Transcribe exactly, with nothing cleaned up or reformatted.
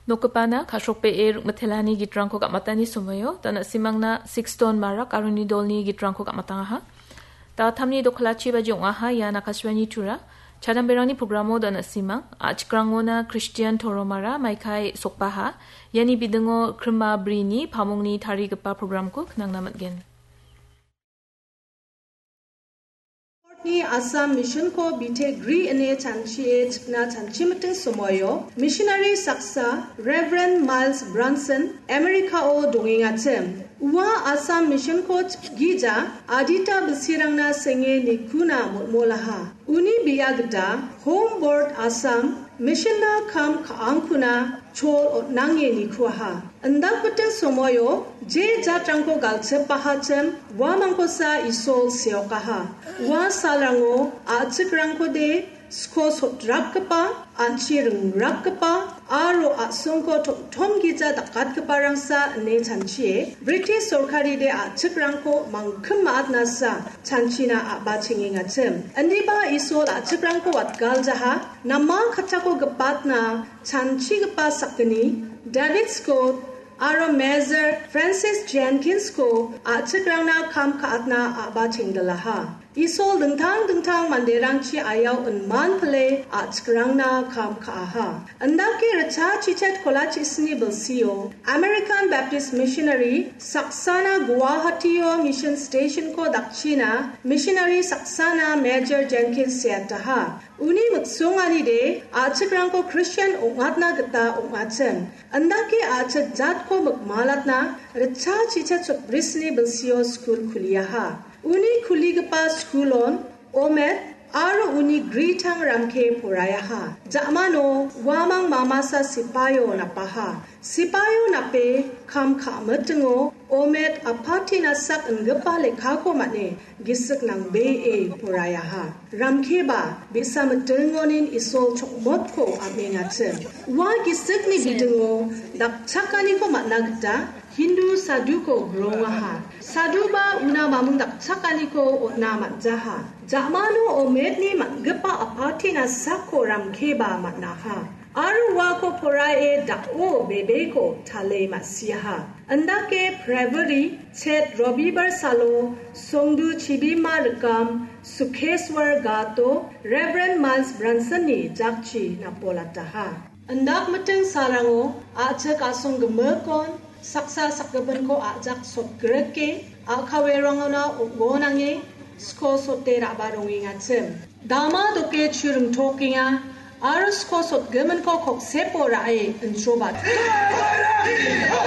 Nokapana kasok pe er matelani gitrang ko kamatani sumayo tana simang na six ton mara karuni dolni gitrang ko kamatanga ha ta thamni dokhalachi ba jong aha ya nakaswani tura chadam berani programo dana simang achkrangona Christian Toromara maikai sokpaha yani bidengo krma brini phamongni thari gapa program ko knang namatgen ni Assam mission ko bite gri ene chanchi et na chanchi mate somoyo missionary saksa Reverend Miles Branson America o donginga chem wa Assam mission ko gija adita bisirangna senge nikuna molaha uni biagda home board Assam missionna kam kaangkuna chol nangye nikwaha andak pate somoyo je jatrangko galche pahachem wa mangkosa isol seokaha wa salango achikrangko de sko sotrakpa anchirung rakpa aro asongko thomgija dakatkpa rangsa ne chanchie British sorkari de achikrangko mangkham adnasa chanchina abachinginga chem andiba isol achikrangko watgal jaha namma khachako gapatna chanchi gapa sakni David Scott Aro Major Francis Jenkins ko achikrangna kam kaatna abachingdalaha Isol dengtang dengtang manderangchi ayaw unman pale achkrangna kam kaaha. Andake racha chichat kolach isni belsiyo American Baptist Missionary Saksana Guwahatiyo Mission Station ko dakchina Missionary Saksana Major Jenkins siyataha. Uni mutsungani de achikrang ko Christian ungatna gata ungatsen. Andake achat jat ko magmalatna racha chichat brisni belsiyo school kuliyaha. Uni kuligapa schoolon omet aro uni gritang ramke purayaha jamano wamang mamasa sipayo napaha sipayo nape kam khamatngo omet apatina sak ngapa lekhako mane gisek nang be e purayaha ramke ba bisa metengonin isol chokmot ko amengachen wa gisek ni bidingo dak chakani ko matnagda Hindu sadhu ko grongaha sadhu ba una mamung dak chakani ko otna matjaha jamano omet ni mangapa apatina sakko ramke ba matnaha aru wa ko porae dak o bebe ko thale masiha andake February chet Robibar salo songdu chibima rakam Sukheswar gato Reverend Miles Branson ni jakchi napolataha andak mateng sarango achak asong gemekon saksa sakgaban ko ajak sot greke akawerangona ugonange sko sote rabarungi ngachem dama doke churung tokinga arus ko sot gemen ko kok sepo rae introbat